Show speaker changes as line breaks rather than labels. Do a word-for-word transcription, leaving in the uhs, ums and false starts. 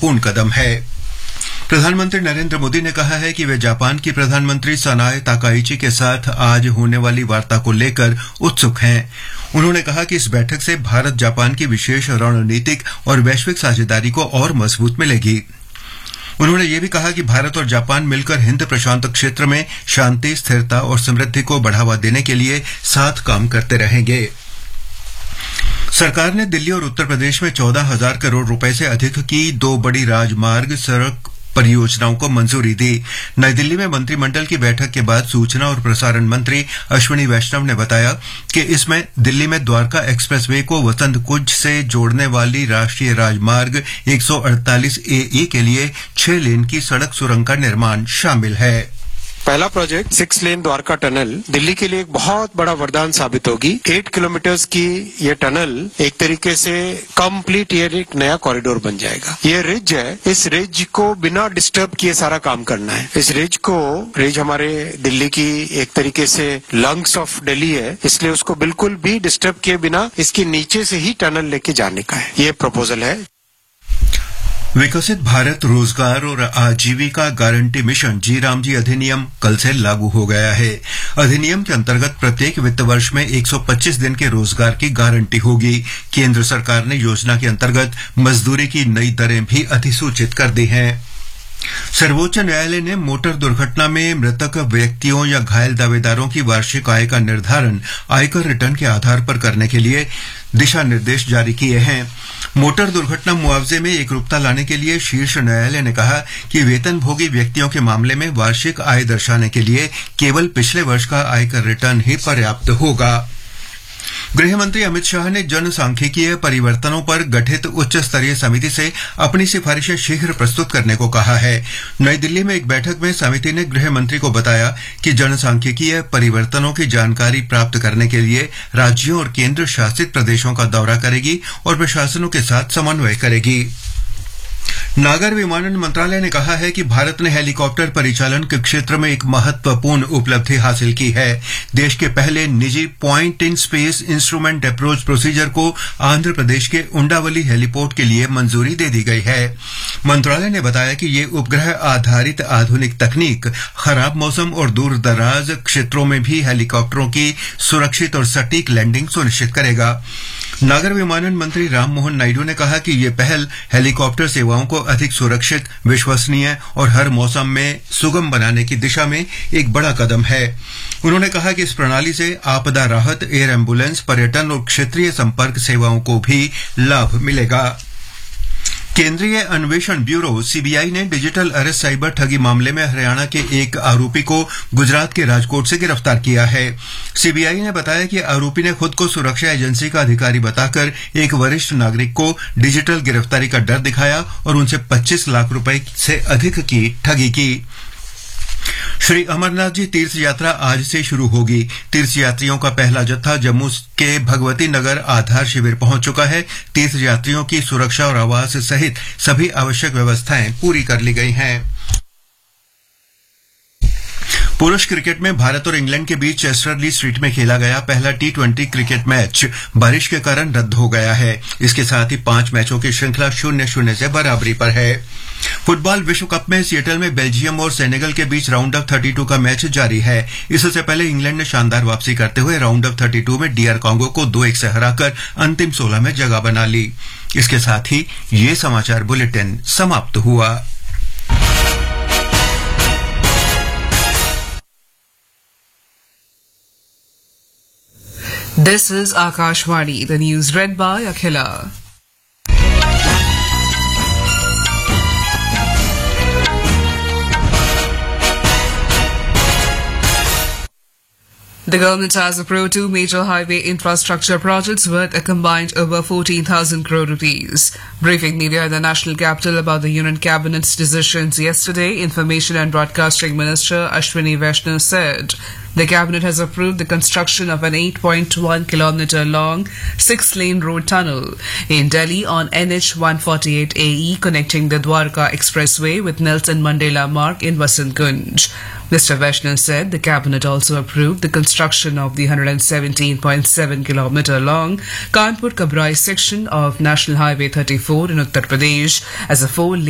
महत्वपूर्ण कदम है। प्रधानमंत्री नरेंद्र मोदी ने कहा है कि वे जापान की प्रधानमंत्री सनाए ताकाइची के साथ आज होने वाली वार्ता को लेकर उत्सुक हैं। उन्होंने कहा कि इस बैठक से भारत जापान की विशेष रणनीतिक और वैश्विक साझेदारी को और मजबूत मिलेगी। उन्होंने ये भी कहा कि भारत और जापान मिलकर हिंद प्रशांत क्षेत्र में शांति, स्थिरता और समृद्धि को बढ़ावा देने के लिए साथ काम करते रहेंगे। सरकार ने दिल्ली और उत्तर प्रदेश में चौदह हजार करोड़ रुपए से अधिक की दो बड़ी राजमार्ग सड़क परियोजनाओं को मंजूरी दी। नई दिल्ली में मंत्रिमंडल की बैठक के बाद सूचना और प्रसारण मंत्री अश्विनी वैष्णव ने बताया कि इसमें दिल्ली में द्वारका एक्सप्रेसवे को वसंत कुंज से जोड़ने वाली राष्ट्रीय राजमार्ग एक सौ अड़तालीस ए ई के लिए छह लेन की सड़क सुरंग का निर्माण शामिल है।
पहला project six lane Dwarka tunnel Delhi के लिए एक बहुत बड़ा वरदान साबित होगी। एट किलोमीटर्स की ये टनल एक तरीके से कंप्लीट ये एक नया कॉरिडोर बन जाएगा। ये रिज है, इस रिज को बिना डिस्टर्ब किए सारा काम करना है। इस रिज को रिज हमारे दिल्ली की एक तरीके से लंग्स ऑफ दिल्ली है, इसलिए उसको बिल्कुल भी डिस्टर्ब किए बिना इसके नीचे से ही टनल लेके जाने का है। ये प्रपोजल है।
विकसित भारत रोजगार और आजीविका गारंटी मिशन जी राम जी अधिनियम कल से लागू हो गया है। अधिनियम के अंतर्गत प्रत्येक वित्त वर्ष में एक सौ पच्चीस दिन के रोजगार की गारंटी होगी। केंद्र सरकार ने योजना के अंतर्गत मजदूरी की नई दरें भी अधिसूचित कर दी हैं। सर्वोच्च न्यायालय ने मोटर दुर्घटना में मृतक व्यक्तियों या घायल दावेदारों की वार्षिक आय का निर्धारण आयकर रिटर्न के आधार पर करने के लिए दिशा निर्देश जारी किए हैं। मोटर दुर्घटना मुआवजे में एकरूपता लाने के लिए शीर्ष न्यायालय ने कहा कि वेतनभोगी व्यक्तियों के मामले में वार्षिक आय दर्शाने के लिए केवल पिछले वर्ष का आयकर रिटर्न ही पर्याप्त होगा। गृहमंत्री अमित शाह ने जनसांख्यिकीय परिवर्तनों पर गठित उच्च स्तरीय समिति से अपनी सिफारिशें शीघ्र प्रस्तुत करने को कहा है। नई दिल्ली में एक बैठक में समिति ने गृह मंत्री को बताया कि जनसांख्यिकीय परिवर्तनों की जानकारी प्राप्त करने के लिए राज्यों और केंद्र शासित प्रदेशों का दौरा करेगी और प्रशासनों के साथ समन्वय करेगी। नागर विमानन मंत्रालय ने कहा है कि भारत ने हेलीकॉप्टर परिचालन के क्षेत्र में एक महत्वपूर्ण उपलब्धि हासिल की है। देश के पहले निजी point in space instrument approach procedure को आंध्र प्रदेश के उंडावली हेलीपोर्ट के लिए मंजूरी दे दी गई है। मंत्रालय ने बताया कि ये उपग्रह आधारित आधुनिक तकनीक खराब मौसम और दूर दराज क्षेत्रों में भी हेलीकॉप्टरों की सुरक्षित और सटीक लैंडिंग सुनिश्चित करेगा। नागर विमानन मंत्री राममोहन नायडू ने कहा कि ये पहल हेलीकॉप्टर सेवाओं को अधिक सुरक्षित, विश्वसनीय और हर मौसम में सुगम बनाने की दिशा में एक बड़ा कदम है। उन्होंने कहा कि इस प्रणाली से आपदा राहत, एयर एम्बुलेंस, पर्यटन और क्षेत्रीय संपर्क सेवाओं को भी लाभ मिलेगा। केंद्रीय अन्वेषण ब्यूरो सीबीआई ने डिजिटल अरेस्ट साइबर ठगी मामले में हरियाणा के एक आरोपी को गुजरात के राजकोट से गिरफ्तार किया है। सीबीआई ने बताया कि आरोपी ने खुद को सुरक्षा एजेंसी का अधिकारी बताकर एक वरिष्ठ नागरिक को डिजिटल गिरफ्तारी का डर दिखाया और उनसे पच्चीस लाख रुपए से अधिक की ठगी की। श्री अमरनाथ जी तीर्थ यात्रा आज से शुरू होगी। तीर्थ यात्रियों का पहला जत्था जम्मू के भगवती नगर आधार शिविर पहुंच चुका है। तीर्थ यात्रियों की सुरक्षा और आवास सहित सभी आवश्यक व्यवस्थाएं पूरी कर ली गई हैं। पुरुष क्रिकेट में भारत और इंग्लैंड के बीच चेस्टरली स्ट्रीट में खेला गया पहला टी ट्वेंटी क्रिकेट मैच बारिश के कारण रद्द हो गया है। इसके साथ ही पांच मैचों की श्रृंखला शून्य शून्य से बराबरी पर है। फुटबॉल विश्व कप में सिएटल में बेल्जियम और सेनेगल के बीच राउंड ऑफ थर्टी टू का मैच जारी है। इससे पहले इंग्लैंड ने शानदार वापसी करते हुए राउंड ऑफ थर्टी टू में डीआर कांगो को दो एक से हराकर अंतिम सोलह में जगह बना ली। इसके साथ ही ये समाचार बुलेटिन समाप्त हुआ।
This is Akashvani, the news read by Akhila. The government has approved two major highway infrastructure projects worth a combined over fourteen thousand crore rupees. Briefing media in the national capital about the Union Cabinet's decisions yesterday, Information and Broadcasting Minister Ashwini Vaishnaw said the Cabinet has approved the construction of an eight point one kilometer long six-lane road tunnel in Delhi on N H one forty-eight A E connecting the Dwarka Expressway with Nelson Mandela Marg in Vasant Kunj. Mister Vaishnaw said the Cabinet also approved the construction of the one hundred seventeen point seven kilometer long Kanpur-Kabrai section of National Highway thirty-four in Uttar Pradesh as a four